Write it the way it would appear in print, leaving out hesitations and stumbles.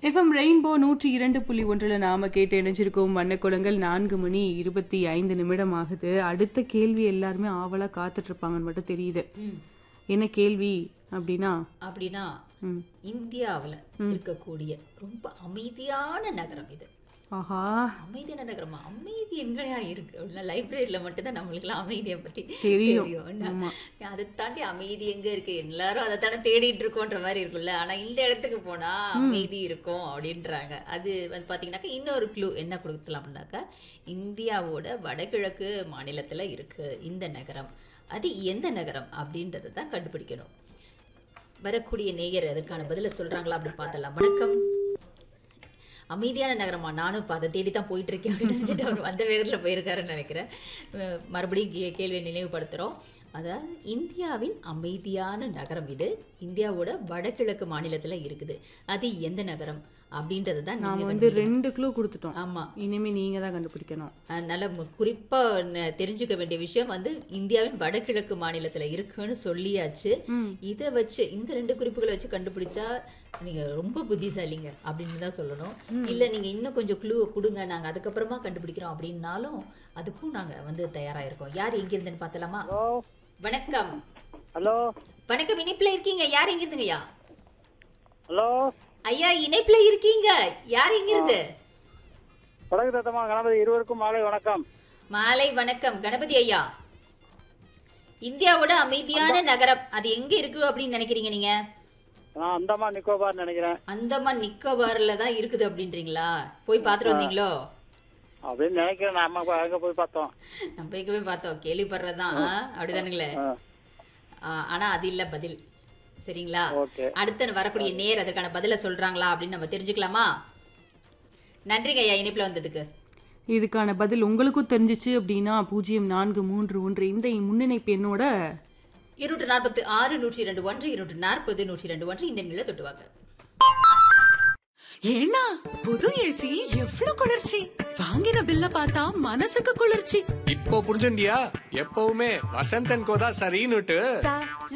FM rainbow 102.1 நாம கேட்டு இணைஞ்சிருக்கோம். வண்ணக்குளங்கள் 4:25 ஆகுது. அடுத்த கேள்வி எல்லாருமே ஆவலா காத்துட்டு இருப்பாங்கன்னு மட்டும் தெரியுது. என்ன கேள்வி அப்படின்னா இந்தியாவுல இருக்கக்கூடிய ரொம்ப அமைதியான நகரம் இது. ஆஹா, அமைதியான நகரமா? அமைதி எங்கயா இருக்கு அப்படின்னா லைப்ரரியில மட்டும்தான் நம்மளுக்கு எல்லாம் அமைதியை பற்றி தெரியும். அதை தாண்டி அமைதி எங்க இருக்கு? எல்லாரும் அதை தானே தேடிட்டு இருக்கோன்ற மாதிரி இருக்குல்ல. ஆனா இந்த இடத்துக்கு போனா அமைதி இருக்கும் அப்படின்றாங்க. அது வந்து பாத்தீங்கன்னாக்கா இன்னொரு க்ளூ என்ன கொடுக்கலாம் அப்படின்னாக்கா, இந்தியாவோட வடகிழக்கு மாநிலத்துல இருக்கு இந்த நகரம். அது எந்த நகரம் அப்படின்றத தான் கண்டுபிடிக்கணும். வரக்கூடிய நேயர் அதற்கான பதில சொல்றாங்களா அப்படின்னு பார்த்தலாம். வணக்கம். அமைதியான நகரமா? நானும் இப்போ அதை தேடித்தான் போயிட்டு இருக்கேன் அப்படின்னு நினைச்சிட்டு அவர் வந்த வேகத்தில் போயிருக்காருன்னு நினைக்கிறேன். மறுபடியும் கேள்வியை நினைவுபடுத்துறோம். அதாவது இந்தியாவின் அமைதியான நகரம் இது இந்தியாவோட வடகிழக்கு மாநிலத்துல இருக்குது. அது எந்த நகரம் அப்படின்றது தான் நாம வந்து 2 க்ளூ கொடுத்துட்டோம். ஆமா, இனிமே நீங்க தான் கண்டுபிடிக்கணும். நல்ல குறிப்பா தெரிஞ்சுக்க வேண்டிய விஷயம் வந்து இந்தியாவின் வடகிழக்கு மாநிலத்துல இருக்குன்னு சொல்லியாச்சு. இதை வச்சு இந்த 2 குறிப்புகளை வச்சு கண்டுபிடிச்சா நீங்க ரொம்ப புத்திசாலிங்க அப்படின்னு தான் சொல்லணும். இல்ல நீங்க இன்னும் கொஞ்சம் க்ளூ கொடுங்க, நாங்க அதுக்கப்புறமா கண்டுபிடிக்கிறோம் அப்படின்னாலும் அதுக்கும் நாங்க வந்து தயாரா இருக்கோம். யார் எங்க இருந்துன்னு பார்த்தலாமா? வணக்கம். ஹலோ. வணக்கம், இணைப்புல இருக்கீங்க. யார் எங்க இருந்துங்கய்யா? ஹலோ ஐயா, இணைப்புல இருக்கீங்க. யார் எங்க இருந்து? வணக்கம் தத்தமா கணபதி. இருவருக்கும் மாலை வணக்கம். மாலை வணக்கம் கணபதி ஐயா. இந்தியாவோட அமைதியான நகரம் அது எங்க இருக்கு அப்படின்னு நினைக்கிறீங்க நீங்க? நான் அந்தமான் நிக்கோபார் நினைக்கிறேன். அந்தமான் நிக்கோபார்ல தான் இருக்குது அப்படின்றீங்களா? போய் பாத்துட்டு வந்தீங்களோ அப்படின்னு நினைக்கிறேன். நம்ம அங்க போய் பார்த்தோம். நம்ம எங்க போய் பார்த்தோம், கேள்விப்படுறதுதான் அப்படிதானுங்களே. ஆனா அது இல்ல பதில். சரிங்களா? அடுத்த வரக்கூடிய நேர் அதற்கான பதில சொல்றாங்களா அப்படின்னு நம்ம தெரிஞ்சுக்கலாமா? நன்றிங்க ஐயா இணைப்புல வந்ததுக்கு. இதுக்கான பதில் உங்களுக்கும் தெரிஞ்சிச்சு அப்படின்னா 0431 இந்த முன்னிணைப்பு என்னோட 246 102 1 240 102 1 இந்த நிலை தொட்டுவாங்க. ஏன்னா புது ஏசி எவ்வளவு குளிர்ச்சி! வாங்கின பில்ல பார்த்தா மனசுக்கு குளிர்ச்சி. இப்போ புரிஞ்சுண்டியா? எப்பவுமே வசந்தன் கோதா சரின்னுட்டு.